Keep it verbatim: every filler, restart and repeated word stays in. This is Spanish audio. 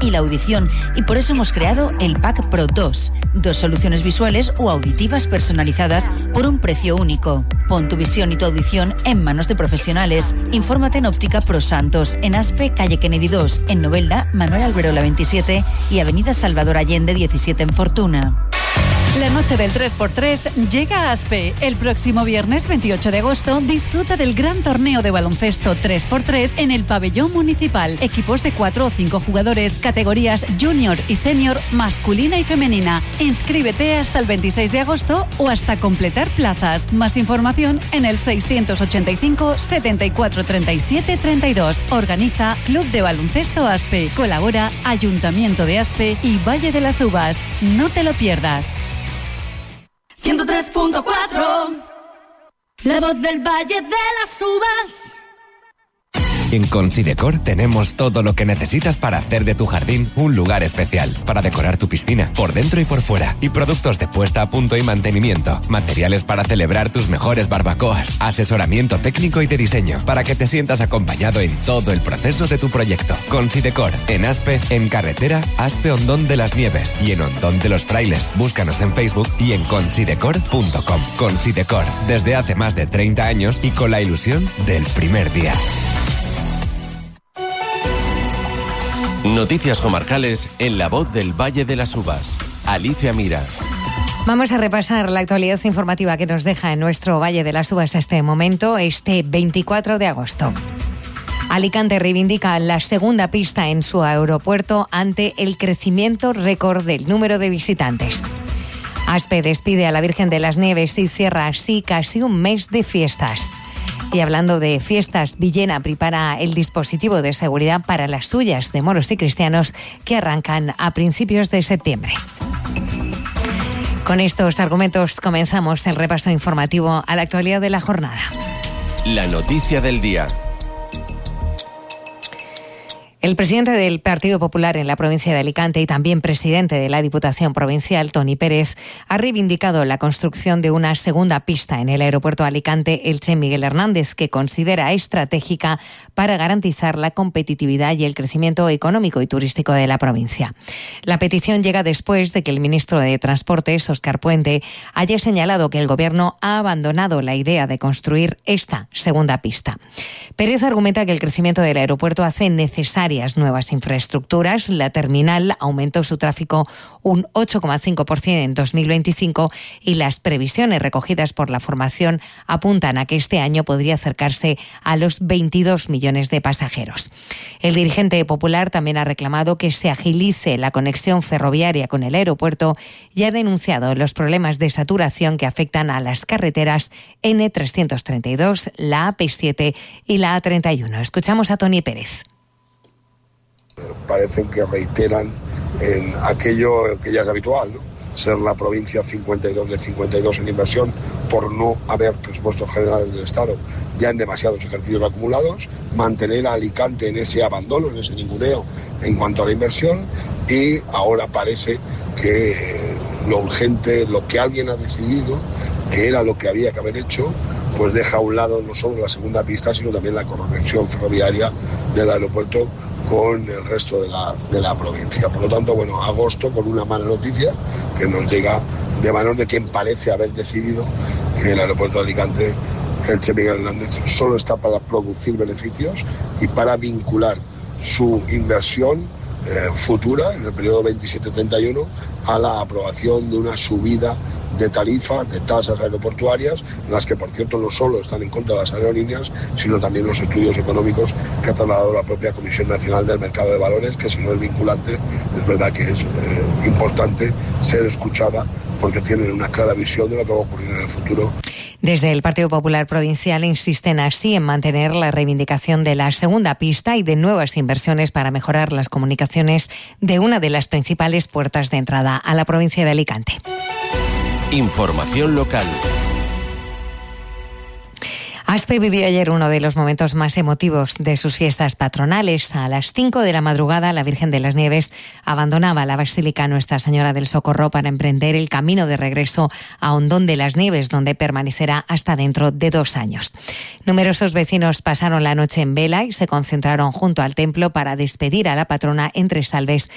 y la audición, y por eso hemos creado el Pack Pro dos. Dos soluciones visuales o auditivas personalizadas por un precio único. Pon tu visión y tu audición en manos de profesionales. Infórmate en Óptica Pro Santos, en Aspe, calle Kennedy dos, en Novelda, Manuel Alberola veintisiete y avenida Salvador Allende diecisiete en Fortuna. La noche del tres por tres llega a Aspe. El próximo viernes veintiocho de agosto disfruta del gran torneo de baloncesto tres por tres en el pabellón municipal. Equipos de cuatro o cinco jugadores, categorías junior y senior, masculina y femenina. Inscríbete hasta el veintiséis de agosto o hasta completar plazas. Más información en el seiscientos ochenta y cinco, setenta y cuatro, treinta y siete, treinta y dos. Organiza Club de Baloncesto Aspe. Colabora Ayuntamiento de Aspe y Valle de las Uvas. No te lo pierdas. ciento tres punto cuatro, la voz del Valle de las Uvas. En Considecor tenemos todo lo que necesitas para hacer de tu jardín un lugar especial, para decorar tu piscina, por dentro y por fuera, y productos de puesta a punto y mantenimiento, materiales para celebrar tus mejores barbacoas, asesoramiento técnico y de diseño, para que te sientas acompañado en todo el proceso de tu proyecto. Considecor, en Aspe, en carretera Aspe Hondón de las Nieves y en Hondón de los Frailes. Búscanos en Facebook y en considecor punto com. Considecor, desde hace más de treinta años y con la ilusión del primer día. Noticias comarcales en La Voz del Valle de las Uvas. Alicia Mira. Vamos a repasar la actualidad informativa que nos deja en nuestro Valle de las Uvas este momento, este veinticuatro de agosto. Alicante reivindica la segunda pista en su aeropuerto ante el crecimiento récord del número de visitantes. Aspe despide a la Virgen de las Nieves y cierra así casi un mes de fiestas. Y hablando de fiestas, Villena prepara el dispositivo de seguridad para las suyas de moros y cristianos que arrancan a principios de septiembre. Con estos argumentos comenzamos el repaso informativo a la actualidad de la jornada. La noticia del día. El presidente del Partido Popular en la provincia de Alicante y también presidente de la Diputación Provincial, Toni Pérez, ha reivindicado la construcción de una segunda pista en el aeropuerto Alicante Elche Miguel Hernández, que considera estratégica para garantizar la competitividad y el crecimiento económico y turístico de la provincia. La petición llega después de que el ministro de Transportes, Óscar Puente, haya señalado que el Gobierno ha abandonado la idea de construir esta segunda pista. Pérez argumenta que el crecimiento del aeropuerto hace necesario nuevas infraestructuras. La terminal aumentó su tráfico un ocho coma cinco por ciento en dos mil veinticinco y las previsiones recogidas por la formación apuntan a que este año podría acercarse a los veintidós millones de pasajeros. El dirigente popular también ha reclamado que se agilice la conexión ferroviaria con el aeropuerto y ha denunciado los problemas de saturación que afectan a las carreteras ene trescientos treinta y dos, la A P siete y la A treinta y uno. Escuchamos a Toni Pérez. Parecen que reiteran en aquello que ya es habitual, ¿no? Ser la provincia cincuenta y dos de cincuenta y dos en inversión por no haber presupuestos generales del Estado ya en demasiados ejercicios acumulados, mantener a Alicante en ese abandono, en ese ninguneo en cuanto a la inversión, y ahora parece que lo urgente, lo que alguien ha decidido, que era lo que había que haber hecho, pues deja a un lado no solo la segunda pista, sino también la conexión ferroviaria del aeropuerto con el resto de la, de la provincia. Por lo tanto, bueno, agosto con una mala noticia que nos llega de manos de quien parece haber decidido que el aeropuerto de Alicante, Elche Miguel Hernández, solo está para producir beneficios y para vincular su inversión eh, futura, en el periodo veintisiete treinta y uno, a la aprobación de una subida de tarifas, de tasas aeroportuarias, en las que, por cierto, no solo están en contra de las aerolíneas, sino también los estudios económicos que ha trasladado la propia Comisión Nacional del Mercado de Valores, que si no es vinculante, es verdad que es eh, importante ser escuchada, porque tienen una clara visión de lo que va a ocurrir en el futuro. Desde el Partido Popular Provincial insisten así en mantener la reivindicación de la segunda pista y de nuevas inversiones para mejorar las comunicaciones de una de las principales puertas de entrada a la provincia de Alicante. Información local. Aspe vivió ayer uno de los momentos más emotivos de sus fiestas patronales. A las cinco de la madrugada, la Virgen de las Nieves abandonaba la Basílica Nuestra Señora del Socorro para emprender el camino de regreso a Hondón de las Nieves, donde permanecerá hasta dentro de dos años. Numerosos vecinos pasaron la noche en vela y se concentraron junto al templo para despedir a la patrona entre salves